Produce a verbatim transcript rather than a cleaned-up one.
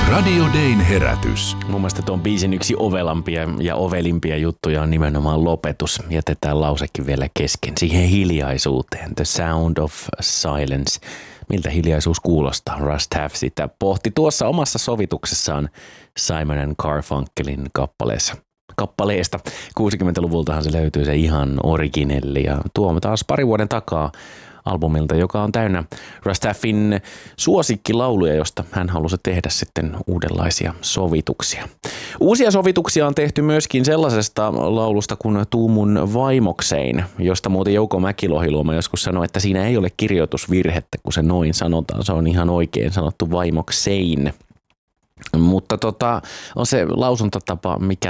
Radio Dayn herätys. Mun mielestä tuon biisin yksi ovelampia ja ovelimpia juttuja on nimenomaan lopetus. Jätetään lausekin vielä kesken siihen hiljaisuuteen. The sound of silence. Miltä hiljaisuus kuulostaa? Russ Taff sitä pohti tuossa omassa sovituksessaan Simon and Garfunkelin kappaleessa. Kappaleesta. kuusikymmentäluvultahan se löytyy se ihan originelli ja tuomme taas pari vuoden takaa albumilta, joka on täynnä Russ Taffin suosikkilauluja, josta hän halusi tehdä sitten uudenlaisia sovituksia. Uusia sovituksia on tehty myöskin sellaisesta laulusta kuin Tuu mun vaimoksein, josta muuten Jouko Mäkilohiluoma joskus sanoi, että siinä ei ole kirjoitusvirhettä, kun se noin sanotaan. Se on ihan oikein sanottu vaimoksein. Mutta tota, on se lausuntatapa mikä